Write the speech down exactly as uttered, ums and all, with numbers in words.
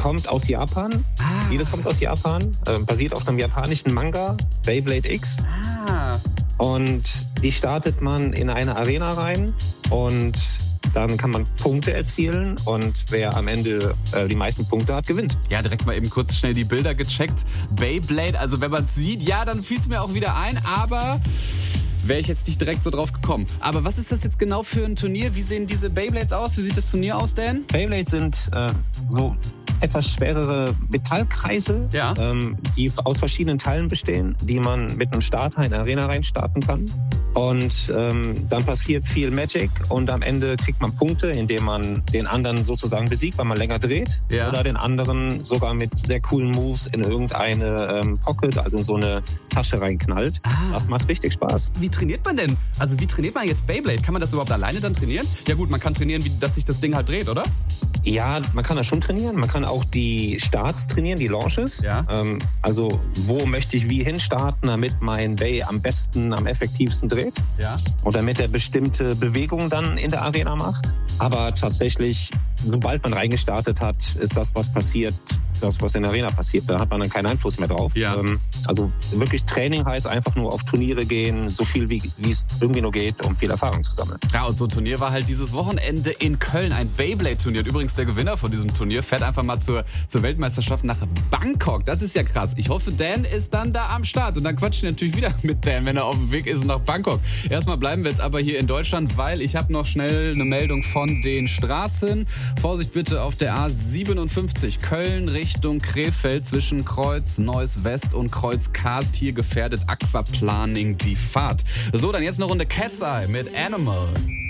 kommt aus Japan. Ah. Jedes kommt aus Japan. Äh, basiert auf einem japanischen Manga, Beyblade X. Ah. Und die startet man in eine Arena rein und dann kann man Punkte erzielen und wer am Ende äh, die meisten Punkte hat, gewinnt. Ja, direkt mal eben kurz schnell die Bilder gecheckt. Beyblade, also wenn man es sieht, ja, dann fiel es mir auch wieder ein, aber wäre ich jetzt nicht direkt so drauf gekommen. Aber was ist das jetzt genau für ein Turnier? Wie sehen diese Beyblades aus? Wie sieht das Turnier aus, Dan? Beyblades sind äh, so etwas schwerere Metallkreise, ja. ähm, die aus verschiedenen Teilen bestehen, die man mit einem Starter in eine Arena rein starten kann. Und ähm, dann passiert viel Magic und am Ende kriegt man Punkte, indem man den anderen sozusagen besiegt, weil man länger dreht. Ja. Oder den anderen sogar mit sehr coolen Moves in irgendeine ähm, Pocket, also in so eine Tasche reinknallt. Ah. Das macht richtig Spaß. Wie trainiert man denn? Also wie trainiert man jetzt Beyblade? Kann man das überhaupt alleine dann trainieren? Ja gut, man kann trainieren, wie, dass sich das Ding halt dreht, oder? Ja, man kann das schon trainieren. Man kann auch die Starts trainieren, die Launches. Ja. Ähm, also wo möchte ich wie hinstarten, damit mein Bay am besten, am effektivsten dreht. Ja. Und damit er bestimmte Bewegungen dann in der Arena macht. Aber tatsächlich, sobald man reingestartet hat, ist das, was passiert, das, was in der Arena passiert. Da hat man dann keinen Einfluss mehr drauf. Ja. Ähm, also wirklich Training heißt einfach nur auf Turniere gehen, so viel wie wie es irgendwie nur geht, um viel Erfahrung zu sammeln. Ja, und so ein Turnier war halt dieses Wochenende in Köln, ein Beyblade-Turnier. Und übrigens der Gewinner von diesem Turnier fährt einfach mal zur, zur Weltmeisterschaft nach Bangkok. Das ist ja krass. Ich hoffe, Dan ist dann da am Start. Und dann quatschen wir natürlich wieder mit Dan, wenn er auf dem Weg ist nach Bangkok. Erstmal bleiben wir jetzt aber hier in Deutschland, weil ich habe noch schnell eine Meldung von den Straßen. Vorsicht bitte auf der A siebenundfünfzig Köln Richtung Krefeld zwischen Kreuz Neuss West und Kreuz Karst. Hier gefährdet Aquaplaning die Fahrt. So, dann jetzt eine Runde Cat's Eye mit Animal.